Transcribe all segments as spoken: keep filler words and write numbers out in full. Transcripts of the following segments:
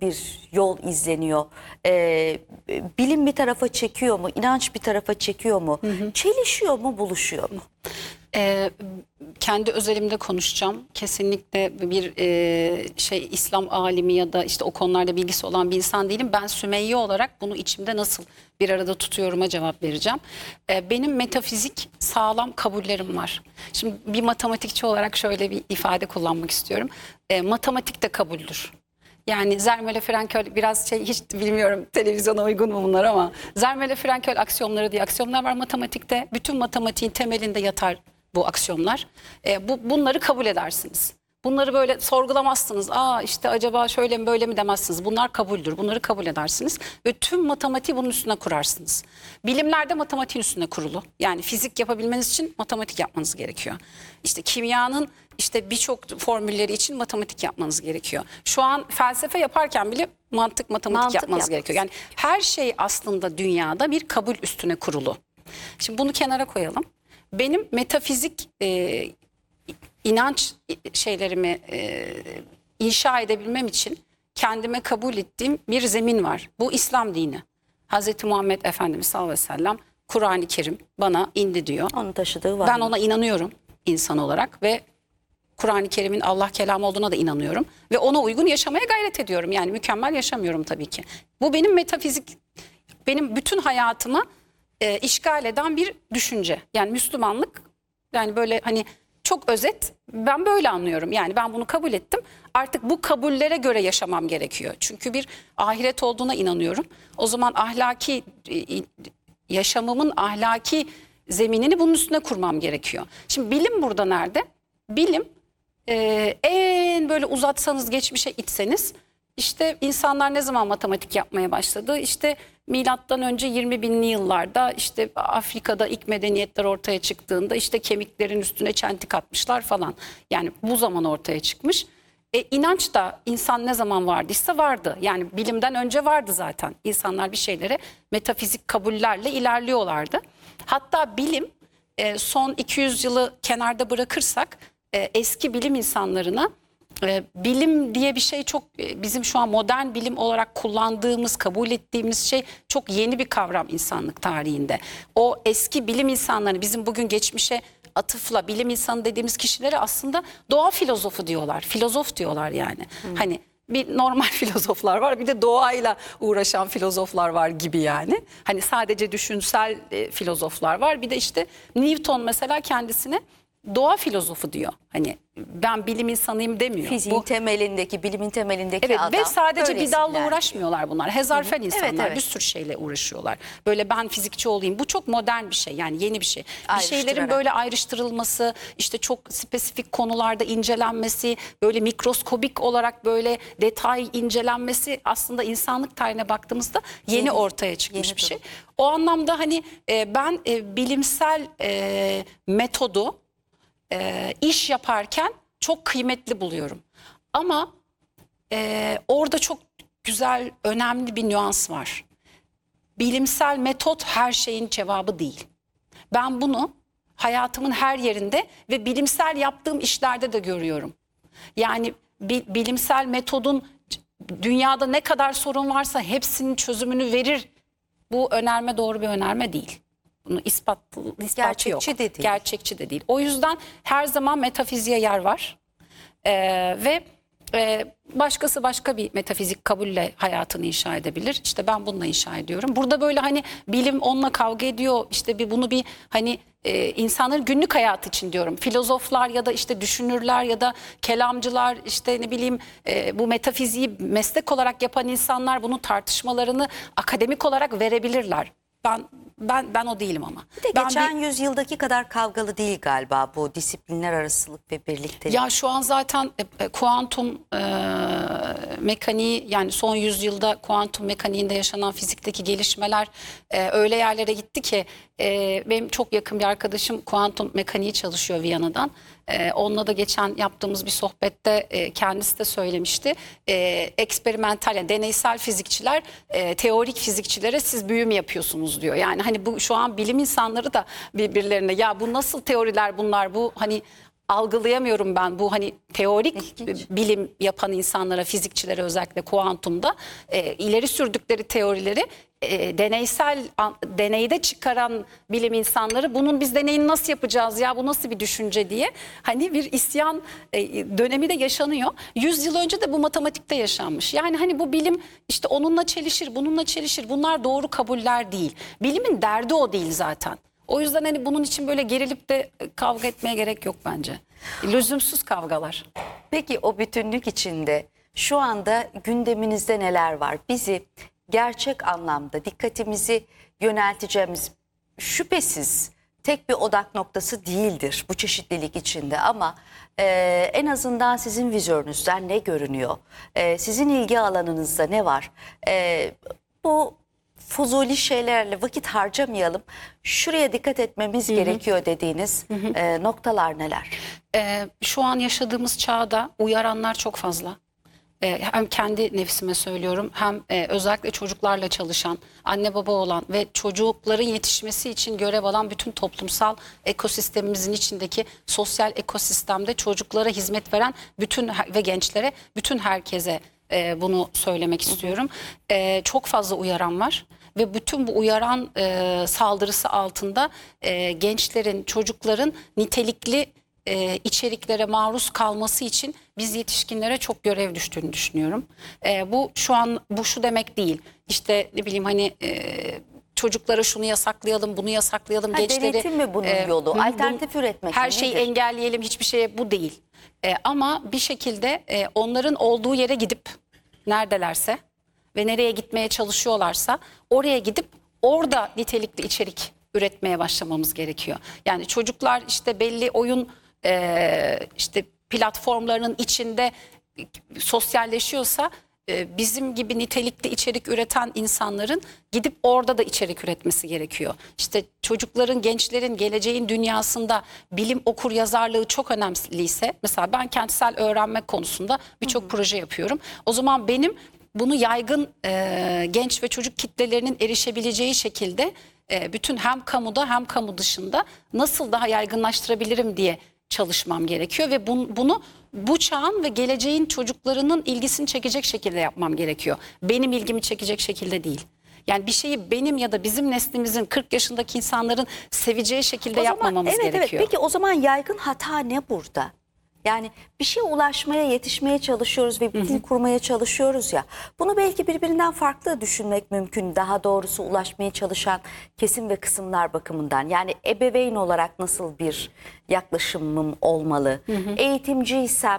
bir yol izleniyor? Ee, bilim bir tarafa çekiyor mu? İnanç bir tarafa çekiyor mu? Hı hı. Çelişiyor mu, buluşuyor mu? Ee, kendi özelimde konuşacağım. Kesinlikle bir e, şey İslam alimi ya da işte o konularda bilgisi olan bir insan değilim. Ben Sümeyye olarak bunu içimde nasıl bir arada tutuyorum'a cevap vereceğim. Ee, benim metafizik sağlam kabullerim var. Şimdi bir matematikçi olarak şöyle bir ifade kullanmak istiyorum. Ee, matematik de kabuldür. Yani Zermelo-Fraenkel biraz şey, hiç bilmiyorum televizyona uygun mu bunlar, ama Zermelo-Fraenkel aksiyomları diye aksiyomlar var matematikte. Bütün matematiğin temelinde yatar bu aksiyomlar. E, bu, bunları kabul edersiniz. Bunları böyle sorgulamazsınız. Aa işte acaba şöyle mi böyle mi demezsiniz. Bunlar kabuldür. Bunları kabul edersiniz. Ve tüm matematiği bunun üstüne kurarsınız. Bilimler de matematiğin üstüne kurulu. Yani fizik yapabilmeniz için matematik yapmanız gerekiyor. İşte kimyanın işte birçok formülleri için matematik yapmanız gerekiyor. Şu an felsefe yaparken bile mantık, matematik Mantık yapmanız gerekiyor. Yani her şey aslında dünyada bir kabul üstüne kurulu. Şimdi bunu kenara koyalım. Benim metafizik e, inanç şeylerimi e, inşa edebilmem için kendime kabul ettiğim bir zemin var. Bu İslam dini. Hazreti Muhammed Efendimiz sallallahu aleyhi ve sellem Kur'an-ı Kerim bana indi diyor. Onun taşıdığı var. Ben mı? ona inanıyorum insan olarak ve Kur'an-ı Kerim'in Allah kelamı olduğuna da inanıyorum. Ve ona uygun yaşamaya gayret ediyorum. Yani mükemmel yaşamıyorum tabii ki. Bu benim metafizik, benim bütün hayatımı e, işgal eden bir düşünce. Yani Müslümanlık, yani böyle hani çok özet, ben böyle anlıyorum. Yani ben bunu kabul ettim. Artık bu kabullere göre yaşamam gerekiyor. Çünkü bir ahiret olduğuna inanıyorum. O zaman ahlaki yaşamımın ahlaki zeminini bunun üstüne kurmam gerekiyor. Şimdi bilim burada nerede? Bilim e, en böyle uzatsanız, geçmişe itseniz, işte insanlar ne zaman matematik yapmaya başladı? İşte milattan önce yirmi binli yıllarda, işte Afrika'da ilk medeniyetler ortaya çıktığında işte kemiklerin üstüne çentik atmışlar falan. Yani bu zaman ortaya çıkmış. E, inanç da insan ne zaman vardıysa vardı. Yani bilimden önce vardı zaten. İnsanlar bir şeylere metafizik kabullerle ilerliyorlardı. Hatta bilim e, son iki yüz yılı kenarda bırakırsak e, eski bilim insanlarına e, bilim diye bir şey çok e, bizim şu an modern bilim olarak kullandığımız, kabul ettiğimiz şey çok yeni bir kavram insanlık tarihinde. O eski bilim insanları bizim bugün geçmişe atıfla bilim insanı dediğimiz kişilere aslında doğa filozofu diyorlar. Filozof diyorlar yani. Hmm. Hani bir normal filozoflar var, bir de doğayla uğraşan filozoflar var gibi yani. Hani sadece düşünsel e, filozoflar var. Bir de işte Newton mesela kendisine doğa filozofu diyor. Hani ben bilim insanıyım demiyor. Fiziğin Bu, temelindeki, bilimin temelindeki evet, adam. ve sadece bir dalla diyor. uğraşmıyorlar bunlar. Hezarfen insanlar, evet, evet. bir sürü şeyle uğraşıyorlar. Böyle ben fizikçi olayım. Bu çok modern bir şey, yani yeni bir şey. Bir şeylerin böyle ayrıştırılması, işte çok spesifik konularda incelenmesi, böyle mikroskobik olarak böyle detay incelenmesi aslında insanlık tarihine baktığımızda yeni, yeni ortaya çıkmış yeni bir şey. O anlamda hani e, ben e, bilimsel e, metodu e, iş yaparken çok kıymetli buluyorum. Ama e, orada çok güzel, önemli bir nüans var. Bilimsel metot her şeyin cevabı değil. Ben bunu hayatımın her yerinde ve bilimsel yaptığım işlerde de görüyorum. Yani bi, bilimsel metodun dünyada ne kadar sorun varsa hepsinin çözümünü verir. Bu önerme doğru bir önerme değil. Bunu ispat, ispatı Gerçekçi yok. de değil. Gerçekçi de değil. O yüzden her zaman metafiziğe yer var. Ee, ve e, başkası başka bir metafizik kabulle hayatını inşa edebilir. İşte ben bununla inşa ediyorum. Burada böyle hani bilim onunla kavga ediyor. İşte bir bunu bir hani e, insanların günlük hayatı için diyorum. Filozoflar ya da işte düşünürler ya da kelamcılar, işte ne bileyim e, bu metafiziği meslek olarak yapan insanlar bunun tartışmalarını akademik olarak verebilirler. Ben ben ben o değilim ama. Bir de ben geçen bir, yüzyıldaki kadar kavgalı değil galiba bu disiplinler arasılık ve birliktelik. Ya şu an zaten e, kuantum e, mekaniği, yani son yüzyılda kuantum mekaniğinde yaşanan fizikteki gelişmeler e, öyle yerlere gitti ki e, benim çok yakın bir arkadaşım kuantum mekaniği çalışıyor Viyana'dan. E, onunla da geçen yaptığımız bir sohbette e, kendisi de söylemişti. E, eksperimental, yani deneysel fizikçiler e, teorik fizikçilere siz büyü mü yapıyorsunuz diyor. Yani hani bu şu an bilim insanları da birbirlerine ya bu nasıl teoriler bunlar, bu hani algılayamıyorum ben bu hani teorik İlginç. bilim yapan insanlara, fizikçilere özellikle kuantumda e, ileri sürdükleri teorileri e, deneysel an- deneyde çıkaran bilim insanları bunun biz deneyini nasıl yapacağız ya, bu nasıl bir düşünce diye hani bir isyan e, dönemi de yaşanıyor. yüz yıl önce de bu matematikte yaşanmış. Yani hani bu bilim işte onunla çelişir, bununla çelişir. Bunlar doğru kabuller değil. Bilimin derdi o değil zaten. O yüzden hani bunun için böyle gerilip de kavga etmeye gerek yok bence. Lüzumsuz kavgalar. Peki o bütünlük içinde şu anda gündeminizde neler var? Bizi gerçek anlamda dikkatimizi yönelteceğimiz, şüphesiz tek bir odak noktası değildir bu çeşitlilik içinde, ama e, en azından sizin vizörünüzden ne görünüyor? E, sizin ilgi alanınızda ne var? E, bu fuzuli şeylerle vakit harcamayalım. Şuraya dikkat etmemiz gerekiyor dediğiniz e, noktalar neler? Ee, şu an yaşadığımız çağda uyaranlar çok fazla. Ee, hem kendi nefsime söylüyorum, hem e, özellikle çocuklarla çalışan, anne baba olan ve çocukların yetişmesi için görev alan bütün toplumsal ekosistemimizin içindeki sosyal ekosistemde çocuklara hizmet veren bütün ve gençlere, bütün herkese e, bunu söylemek istiyorum. E, çok fazla uyaran var. Ve bütün bu uyaran e, saldırısı altında e, gençlerin, çocukların nitelikli e, içeriklere maruz kalması için biz yetişkinlere çok görev düştüğünü düşünüyorum. E, bu şu an bu şu demek değil. İşte ne bileyim hani e, çocuklara şunu yasaklayalım, bunu yasaklayalım, Ha, gençleri. denetim mi bunun e, yolu? hı, Alternatif bu- üretmek Her mi? şeyi Nedir? engelleyelim, hiçbir şeye bu değil. E, ama bir şekilde e, onların olduğu yere gidip neredelerse ve nereye gitmeye çalışıyorlarsa oraya gidip orada nitelikli içerik üretmeye başlamamız gerekiyor. Yani çocuklar işte belli oyun e, işte platformlarının içinde sosyalleşiyorsa e, bizim gibi nitelikli içerik üreten insanların gidip orada da içerik üretmesi gerekiyor. İşte çocukların, gençlerin geleceğin dünyasında bilim okur yazarlığı çok önemliyse, mesela ben kentsel öğrenme konusunda birçok proje yapıyorum. O zaman benim bunu yaygın e, genç ve çocuk kitlelerinin erişebileceği şekilde e, bütün hem kamuda hem kamu dışında nasıl daha yaygınlaştırabilirim diye çalışmam gerekiyor ve bun, bunu bu çağın ve geleceğin çocuklarının ilgisini çekecek şekilde yapmam gerekiyor. Benim ilgimi çekecek şekilde değil. Yani bir şeyi benim ya da bizim neslimizin kırk yaşındaki insanların seveceği şekilde O zaman, yapmamamız evet, gerekiyor. Evet. Peki o zaman yaygın hata ne burada? Yani bir şeye ulaşmaya, yetişmeye çalışıyoruz ve bir dil kurmaya çalışıyoruz ya. Bunu belki birbirinden farklı düşünmek mümkün. Daha doğrusu ulaşmaya çalışan kesim ve kısımlar bakımından. Yani ebeveyn olarak nasıl bir yaklaşımım olmalı? Eğitimciysem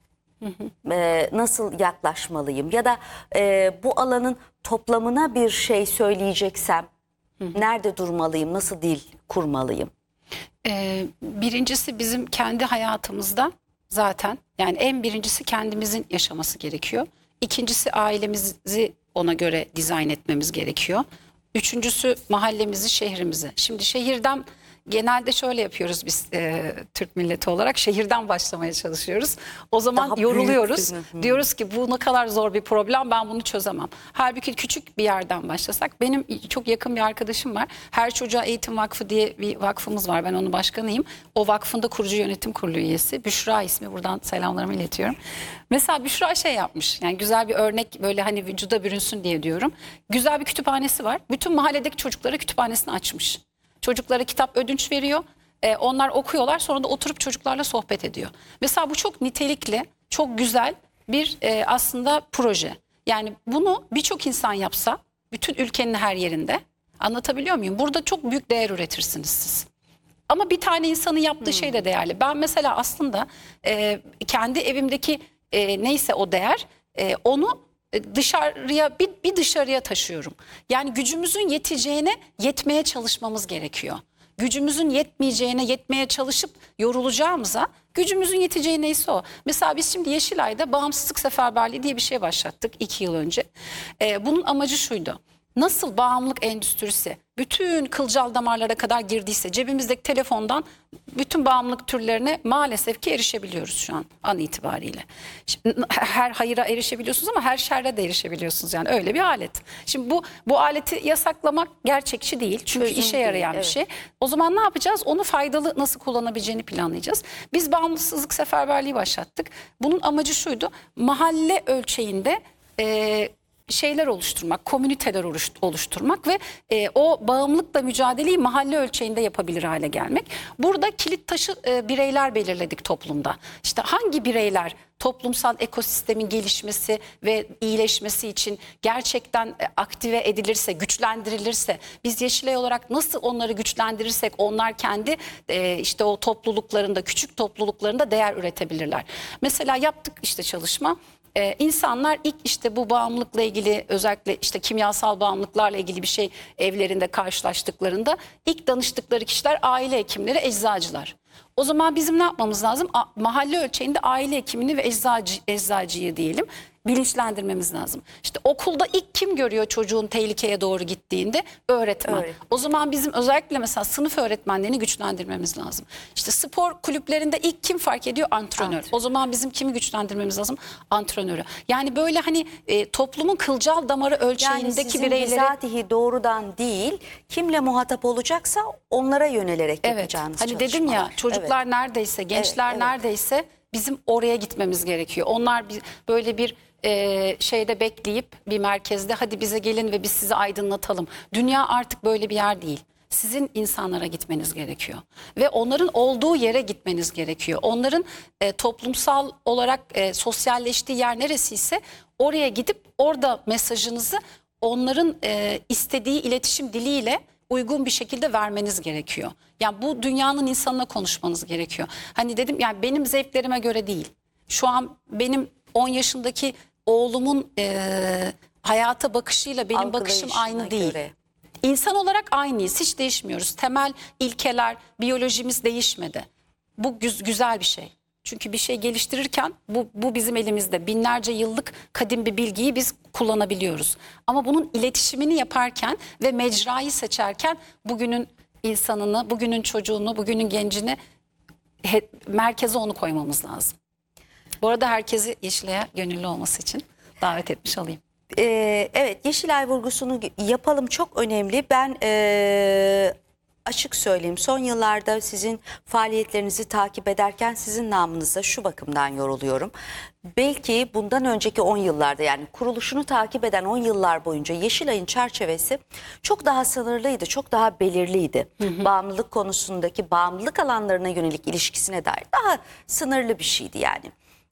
e, nasıl yaklaşmalıyım? Ya da e, bu alanın toplamına bir şey söyleyeceksem nerede durmalıyım? Nasıl dil kurmalıyım? Ee, birincisi bizim kendi hayatımızda zaten, yani en birincisi kendimizin yaşaması gerekiyor. İkincisi ailemizi ona göre dizayn etmemiz gerekiyor. Üçüncüsü mahallemizi, şehrimizi. Şimdi şehirden genelde şöyle yapıyoruz biz e, Türk milleti olarak, şehirden başlamaya çalışıyoruz. O zaman Daha yoruluyoruz. büyük bir- Diyoruz ki bu ne kadar zor bir problem, ben bunu çözemem. Halbuki küçük bir yerden başlasak, benim çok yakın bir arkadaşım var. Her Çocuğa Eğitim Vakfı diye bir vakfımız var. Ben onun başkanıyım. O vakfın da kurucu yönetim kurulu üyesi. Büşra ismi, buradan selamlarımı iletiyorum. Mesela Büşra şey yapmış. Yani güzel bir örnek, böyle hani vücuda bürünsün diye diyorum. Güzel bir kütüphanesi var. Bütün mahalledeki çocuklara kütüphanesini açmış. Çocuklara kitap ödünç veriyor. Ee, onlar okuyorlar, sonra da oturup çocuklarla sohbet ediyor. Mesela bu çok nitelikli, çok güzel bir e, aslında proje. Yani bunu birçok insan yapsa, bütün ülkenin her yerinde, anlatabiliyor muyum? Burada çok büyük değer üretirsiniz siz. Ama bir tane insanın yaptığı şey de değerli. Ben mesela aslında e, kendi evimdeki e, neyse o değer, e, onu dışarıya bir, bir dışarıya taşıyorum. Yani gücümüzün yeteceğine yetmeye çalışmamız gerekiyor. Gücümüzün yetmeyeceğine yetmeye çalışıp yorulacağımıza, gücümüzün yeteceği neyse o. Mesela biz şimdi Yeşilay'da bağımsızlık seferberliği diye bir şey başlattık iki yıl önce. Ee, bunun amacı şuydu. nasıl bağımlılık endüstrisi bütün kılcal damarlara kadar girdiyse cebimizdeki telefondan bütün bağımlılık türlerine maalesef ki erişebiliyoruz şu an an itibariyle. Şimdi her hayıra erişebiliyorsunuz ama her şerre de erişebiliyorsunuz, yani öyle bir alet. Şimdi bu bu aleti yasaklamak gerçekçi değil çünkü Çözüm işe değil, yarayan evet. bir şey. O zaman ne yapacağız? Onu faydalı nasıl kullanabileceğini planlayacağız. Biz bağımsızlık seferberliği başlattık. Bunun amacı şuydu: mahalle ölçeğinde e, şeyler oluşturmak, komüniteler oluş- oluşturmak ve e, o bağımlılıkla mücadeleyi mahalle ölçeğinde yapabilir hale gelmek. Burada kilit taşı e, bireyler belirledik toplumda. İşte hangi bireyler toplumsal ekosistemin gelişmesi ve iyileşmesi için gerçekten e, aktive edilirse, güçlendirilirse, biz Yeşilay olarak nasıl onları güçlendirirsek onlar kendi e, işte o topluluklarında, küçük topluluklarında değer üretebilirler. Mesela yaptık işte çalışma. Ee, insanlar ilk işte bu bağımlılıkla ilgili, özellikle işte kimyasal bağımlılıklarla ilgili bir şey evlerinde karşılaştıklarında ilk danıştıkları kişiler aile hekimleri, eczacılar. O zaman bizim ne yapmamız lazım? A- mahalle ölçeğinde aile hekimini ve eczacı, eczacıyı diyelim bilinçlendirmemiz lazım. İşte okulda ilk kim görüyor çocuğun tehlikeye doğru gittiğinde? Öğretmen. Öğretmen. O zaman bizim özellikle mesela sınıf öğretmenlerini güçlendirmemiz lazım. İşte spor kulüplerinde ilk kim fark ediyor? Antrenör. Antrenör. O zaman bizim kimi güçlendirmemiz lazım? Antrenörü. Yani böyle hani e, toplumun kılcal damarı Yani ölçeğindeki sizin bireyleri... bizatihi doğrudan değil, kimle muhatap olacaksa onlara yönelerek Evet. yapacağınız Hani dedim ya, çalışmalar. çocuklar Evet. neredeyse, gençler evet. neredeyse bizim oraya gitmemiz gerekiyor. Onlar bir, böyle bir e, şeyde bekleyip bir merkezde hadi bize gelin ve biz sizi aydınlatalım. Dünya artık böyle bir yer değil. Sizin insanlara gitmeniz gerekiyor ve onların olduğu yere gitmeniz gerekiyor. Onların e, toplumsal olarak e, sosyalleştiği yer neresiyse oraya gidip orada mesajınızı onların e, istediği iletişim diliyle uygun bir şekilde vermeniz gerekiyor. Yani bu dünyanın insanına konuşmanız gerekiyor. Hani dedim yani benim zevklerime göre değil. Şu an benim on yaşındaki oğlumun e, hayata bakışıyla benim bakışım Algılayışına aynı değil. göre. İnsan olarak aynıyız, hiç değişmiyoruz. Temel ilkeler, biyolojimiz değişmedi. Bu güz- güzel bir şey. Çünkü bir şey geliştirirken bu, bu bizim elimizde. Binlerce yıllık kadim bir bilgiyi biz kullanabiliyoruz. Ama bunun iletişimini yaparken ve mecrayı seçerken bugünün insanını, bugünün çocuğunu, bugünün gencini he- merkeze onu koymamız lazım. Bu arada herkesi Yeşilay'a gönüllü olması için davet etmiş olayım. Ee, evet, Yeşilay vurgusunu yapalım, çok önemli. Ben ee, açık söyleyeyim, son yıllarda sizin faaliyetlerinizi takip ederken sizin namınıza şu bakımdan yoruluyorum. Belki bundan önceki on yıllarda, yani kuruluşunu takip eden on yıllar boyunca Yeşilay'ın çerçevesi çok daha sınırlıydı, çok daha belirliydi. Hı hı. Bağımlılık konusundaki bağımlılık alanlarına yönelik ilişkisine dair daha sınırlı bir şeydi yani.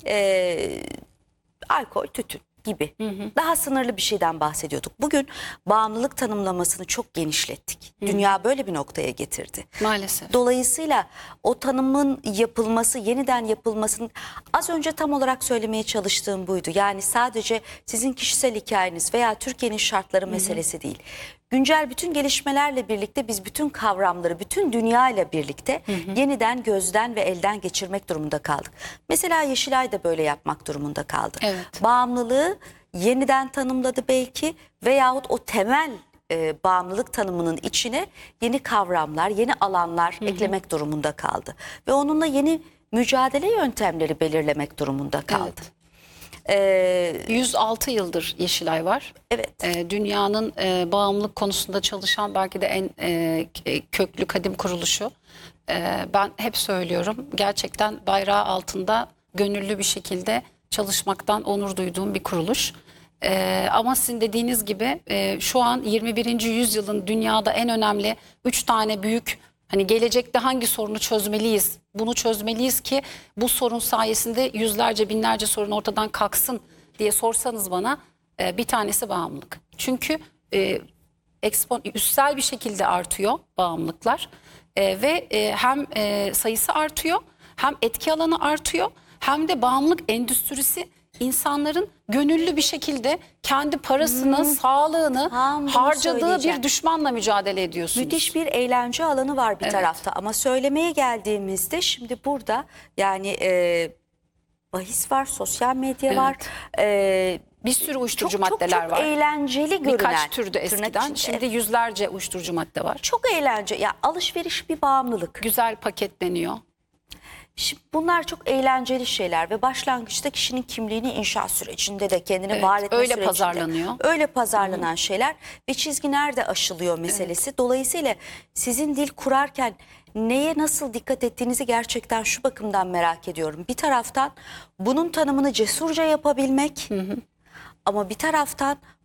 Ee, alkol, tütün gibi hı hı. daha sınırlı bir şeyden bahsediyorduk. Bugün bağımlılık tanımlamasını çok genişlettik. Hı. Dünya böyle bir noktaya getirdi. Maalesef. Dolayısıyla o tanımın yapılması, yeniden yapılmasının, az önce tam olarak söylemeye çalıştığım buydu. Yani sadece sizin kişisel hikayeniz veya Türkiye'nin şartları hı hı. meselesi değil. Güncel bütün gelişmelerle birlikte biz bütün kavramları, bütün dünya ile birlikte hı hı. yeniden gözden ve elden geçirmek durumunda kaldık. Mesela Yeşilay da böyle yapmak durumunda kaldı. Evet. Bağımlılığı yeniden tanımladı belki veyahut o temel e, bağımlılık tanımının içine yeni kavramlar, yeni alanlar hı hı. eklemek durumunda kaldı. Ve onunla yeni mücadele yöntemleri belirlemek durumunda kaldı. Evet. Ee, yüz altı yıldır Yeşilay var. Evet. Ee, dünyanın e, bağımlılık konusunda çalışan belki de en e, köklü kadim kuruluşu. Ee, ben hep söylüyorum, gerçekten bayrağı altında gönüllü bir şekilde çalışmaktan onur duyduğum bir kuruluş. Ee, ama sizin dediğiniz gibi e, şu an yirmi birinci yüzyılın dünyada en önemli üç tane büyük, hani gelecekte hangi sorunu çözmeliyiz? Bunu çözmeliyiz ki bu sorun sayesinde yüzlerce binlerce sorun ortadan kalksın diye sorsanız bana e, bir tanesi bağımlılık. Çünkü e, ekspon, üstsel bir şekilde artıyor bağımlılıklar e, ve e, hem e, sayısı artıyor, hem etki alanı artıyor, hem de bağımlılık endüstrisi insanların gönüllü bir şekilde kendi parasını, hmm. sağlığını Tam harcadığı bir düşmanla mücadele ediyorsunuz. Müthiş bir eğlence alanı var bir Evet. tarafta ama söylemeye geldiğimizde şimdi burada yani e, bahis var, sosyal medya Evet. var. Ee, Bir sürü uyuşturucu çok, çok, maddeler çok var. eğlenceli görünen. Birkaç türde tırnak eskiden. içinde. Şimdi yüzlerce uyuşturucu madde var. Çok eğlence. Ya alışveriş bir bağımlılık. Güzel paketleniyor. Şimdi bunlar çok eğlenceli şeyler ve başlangıçta kişinin kimliğini inşa sürecinde de kendini Evet, var etme öyle sürecinde. pazarlanıyor. Öyle pazarlanan şeyler ve çizgi nerede aşılıyor meselesi. Dolayısıyla sizin dil kurarken neye nasıl dikkat ettiğinizi gerçekten şu bakımdan merak ediyorum. Bir taraftan bunun tanımını cesurca yapabilmek ama bir taraftan